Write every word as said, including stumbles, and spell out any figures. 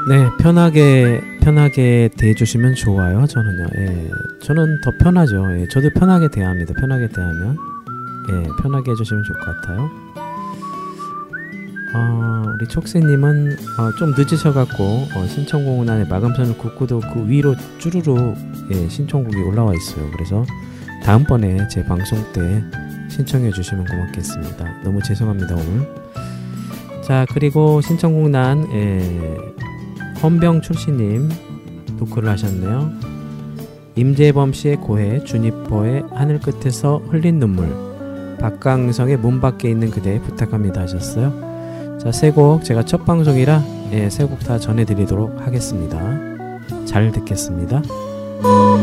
네, 편하게 편하게 대해주시면 좋아요. 저는요. 예, 저는 더 편하죠. 예, 저도 편하게 대합니다. 편하게 대하면 예, 편하게 해주시면 좋을 것 같아요. 어, 우리 촉새님은 어, 좀 늦으셔갖고 어, 신청곡란에 마감선을 긋고도 그 위로 쭈루루 예, 신청곡이 올라와 있어요. 그래서 다음번에 제 방송 때 신청해 주시면 고맙겠습니다. 너무 죄송합니다 오늘. 자, 그리고 신청곡란 예, 헌병 출시님 노크를 하셨네요. 임재범씨의 고해, 주니퍼의 하늘 끝에서 흘린 눈물, 박강성의 문 밖에 있는 그대 부탁합니다 하셨어요. 자, 세 곡 제가 첫 방송이라 예, 세 곡 다 전해드리도록 하겠습니다. 잘 듣겠습니다.